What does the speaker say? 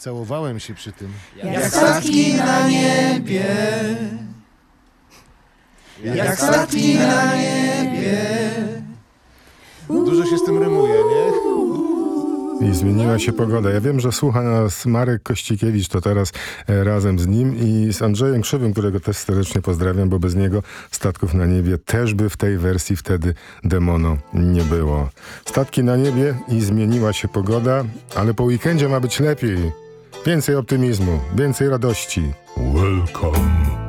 Całowałem się przy tym. Jak statki na niebie, jak statki na niebie. Dużo się z tym rymuje, nie? I zmieniła się pogoda. Ja wiem, że słucha nas Marek Kościkiewicz, to teraz razem z nim i z Andrzejem Krzywym, którego też serdecznie pozdrawiam, bo bez niego statków na niebie też by w tej wersji wtedy Demono nie było. Statki na niebie i zmieniła się pogoda, ale po weekendzie ma być lepiej. Więcej optymizmu, więcej radości. Welcome.